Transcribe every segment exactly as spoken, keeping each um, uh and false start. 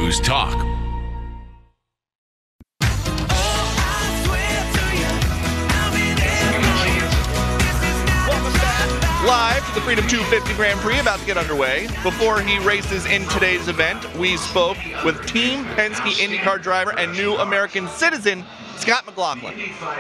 News Talk. Live to the Freedom two fifty Grand Prix about to get underway. Before he races in today's event, we spoke with Team Penske IndyCar driver and new American citizen, Scott McLaughlin.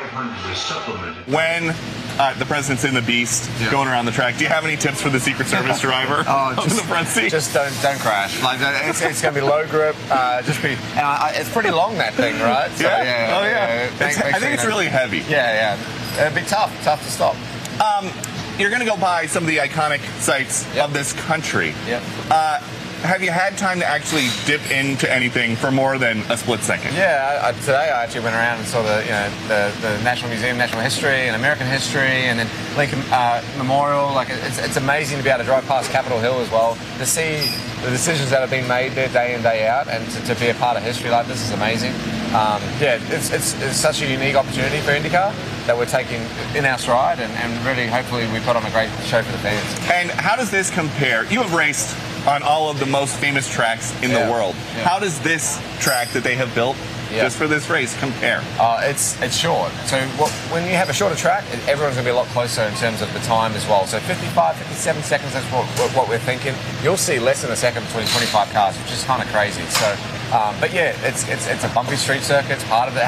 When uh, the president's in the Beast, yeah. going around the track, do you have any tips for the Secret Service driver oh, just, in the front seat? Just don't don't crash. Like it's, it's going to be low grip. Uh, just be. And I, it's pretty long, that thing, right? So, yeah. yeah. Oh yeah. yeah. Make, make I think sure it's really heavy. Yeah, yeah. It'd be tough, tough to stop. Um, you're going to go by some of the iconic sites yep. of this country. Yep. Uh, Have you had time to actually dip into anything for more than a split second? Yeah, I, today I actually went around and saw the, you know, the, the National Museum, National History and American History, and then Lincoln uh, Memorial. Like it's, it's amazing to be able to drive past Capitol Hill as well, to see the decisions that have been made there day in, day out, and to, to be a part of history like this is amazing. Um, yeah, it's, it's, it's such a unique opportunity for IndyCar that we're taking in our stride, and, and really, hopefully, we put on a great show for the fans. And how does this compare? You have raced on all of the most famous tracks in yeah. the world. Yeah. How does this track that they have built yeah. just for this race compare? Uh, it's it's short. So what, when you have a shorter track, everyone's going to be a lot closer in terms of the time as well. So fifty-five, fifty-seven seconds, that's what, what we're thinking. You'll see less than a second between twenty-five cars, which is kind of crazy. So, um, but yeah, it's, it's, it's a bumpy street circuit. It's part of it.